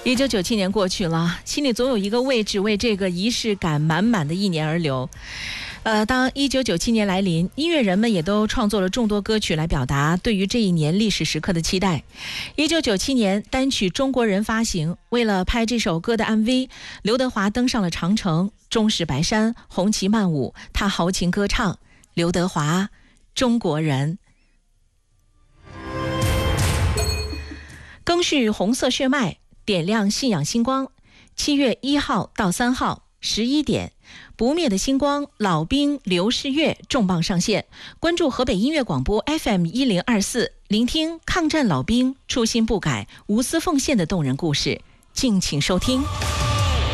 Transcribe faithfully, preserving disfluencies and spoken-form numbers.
一九九七年过去了，心里总有一个位置为这个仪式感满满的一年而留。呃，当一九九七年来临，音乐人们也都创作了众多歌曲来表达对于这一年历史时刻的期待。一九九七年，单曲《中国人》发行，为了拍这首歌的 M V， 刘德华登上了长城，中式白山，红旗漫舞，他豪情歌唱。刘德华，《中国人》。赓续红色血脉，点亮信仰星光。七月一号到三号十一点，不灭的星光，老兵刘世月重磅上线。关注河北音乐广播 F M 一零二四，聆听抗战老兵初心不改、无私奉献的动人故事。敬请收听。